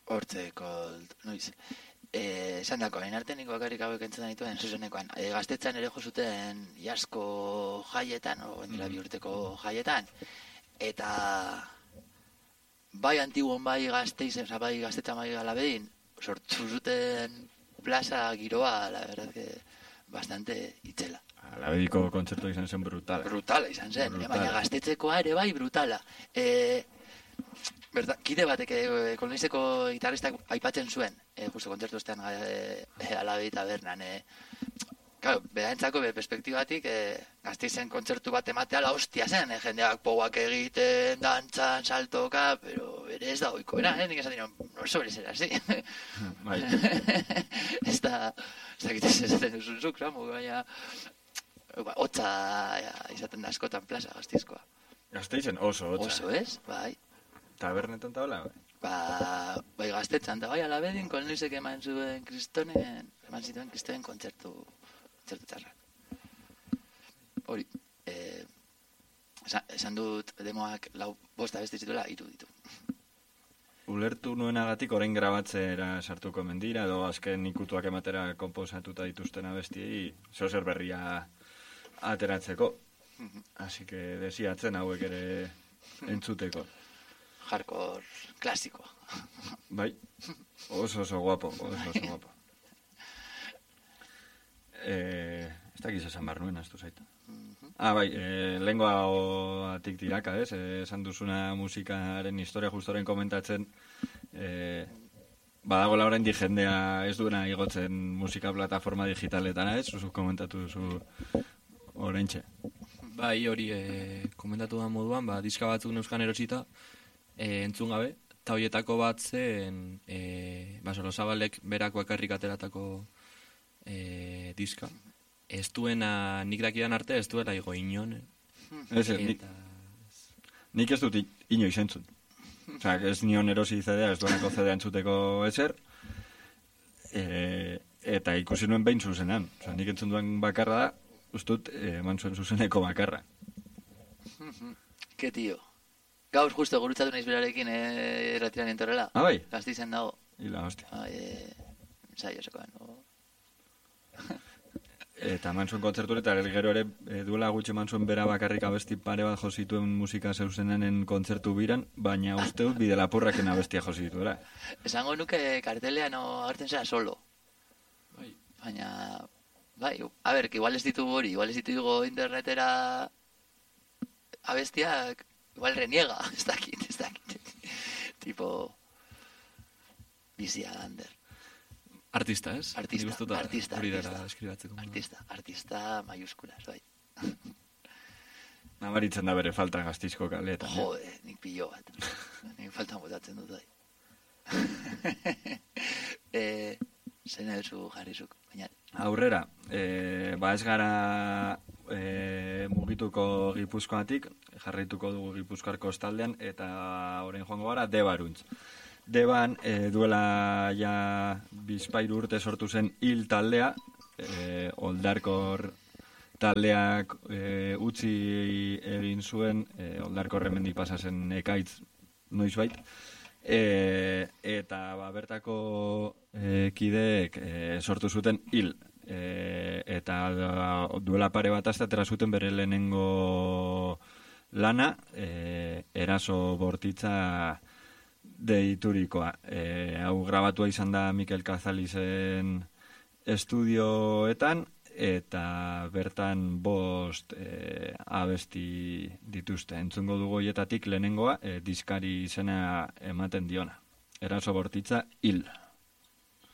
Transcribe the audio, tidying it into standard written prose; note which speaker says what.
Speaker 1: Hortzeko, noiz. Esan dako, hain arte nik bakarrik hauek entzuten dituen, zuzenekoan. Gaztetzan ere jo zuten jasko jaietan, o dela bi urteko jaietan, eta bai Antiguon, bai Gasteizen, bai Gaztetzan, bai Alabedin, sortu zuten plaza giroa, la verdad que bastante itzela.
Speaker 2: Alabediko kontzertua izan zen brutala.
Speaker 1: Brutala izan zen, baina Gaztetzekoa ere bai brutala. Kide batek kolonizeko gitarristak aipatzen zuen, justo kontzertu ostean Alabedi tabernan. Claro, berantzako perspektibatik Gasteizen kontzertu bat ematea la hostia zen, jendeak poguak egiten, dantzan, saltoka, pero bere ez da oikoena, nik esan dinon, no suele ser así.
Speaker 2: Bai.
Speaker 1: Ez da esaten duzun zuk, baina hotza izaten da askotan plaza Gasteizkoa.
Speaker 2: Gasteizen oso hotza.
Speaker 1: Oso ez, bai.
Speaker 2: Tabernetan tabla, bai?
Speaker 1: Bai Gaztetzan, eta bai Alabedin, kolonizek eman zituen kristonen kontzertu txarrak. Hori, esan dut demoak 5 abesti zituela, 3 ditu.
Speaker 2: Ulertu nuenagatik orain grabatzera sartuko mendira, edo azken ikutuak ematera konposatuta dituzten abestiei, zer berria ateratzeko. Así que desiatzen hauek ere entzuteko.
Speaker 1: Hardcore klasikoa.
Speaker 2: Bai, oso guapo. Ez dakiz esan behar nuen, aztu zaitu. Bai, lehengoatik tiraka, ez? Esan duzuna musikaren historia justoren komentatzen, badagoela orain jendea ez duena igotzen musika plataforma digitaletana, ez? Zuzuk komentatu duzu oraintxe.
Speaker 3: Bai, hori komentatu da moduan, diska batzuk neuzkan erosita, entzun gabe, eta horietako bat zen Solozabalek berako ekarrik ateratako diska. Ez duena, nik dakidan arte, ez duela igo inon.
Speaker 2: Nik ez dut inoiz entzun. Osa, ez nion erosi CD-a, ez duenako CD-a entzuteko ezer, eta ikusi nuen behin zuzenan. Osa, nik entzun duen bakarra da, ustut, eman zuen zuzeneko bakarra.
Speaker 1: Ke tio. Gaur justo gurutzatu naiz berarekin erratiran entorrela.
Speaker 2: Bai?
Speaker 1: Gasteizen dago.
Speaker 2: Ila, hostia.
Speaker 1: Ensaio esokoan.
Speaker 2: Eta eman zuen kontzertu eta gero ere duela gutxi eman zuen bera bakarrik abesti pare bat josituen musika zeuzenen kontzertu biran, baina uste dut bide lapurraken abestia josituera.
Speaker 1: Esango nuke kartelean agertzen zera solo. Baina, bai, a ber, que igual ez ditugu hori, igual ez ditugu internetera abestiak, igual reniega, ez dakit. Tipo, bizia lander.
Speaker 3: Artista, ez?
Speaker 1: Artista.
Speaker 3: Artista
Speaker 1: mayúsculas, bai.
Speaker 2: Nabaritzen da bere falta Gasteizko kaleetan.
Speaker 1: Jode, nik pillo bat. Nik faltan botatzen dut, bai. Zena duzu jarrizuk, baina.
Speaker 2: Aurrera, ez gara mugituko Gipuzkoatik, jarraituko dugu Gipuzkoar kostaldean, eta orain joango gara Debaruntz. Deban duela ja bizpairu urte sortu zen hil taldea, Oldarkor taldeak utzi egin zuen, Oldarkor hemendik pasa zen ekaitz noizbait, eta bertako kideek sortu zuten hil, eta duela pare bat atera zuten bere lehenengo lana, eraso bortitza deiturikoa. Hau grabatua izan da Mikel Kazalizen estudioetan, eta bertan 5 abesti dituzte. Entzungo dugu hietatik lehenengoa, diskari izena ematen diona. Eraso bortitza hil.